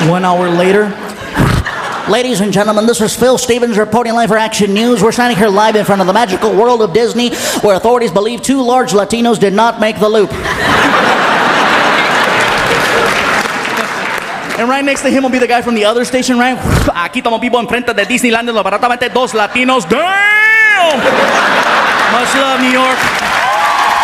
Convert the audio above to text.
1 hour later. Ladies and gentlemen, this is Phil Stevens reporting live for Action News. We're standing here live in front of the magical world of Disney, where authorities believe 2 large Latinos did not make the loop. And right next to him will be the guy from the other station, right? Aquí estamos vivos enfrente de Disneyland, en lo baratamente 2 latinos. Damn! Much love, New York.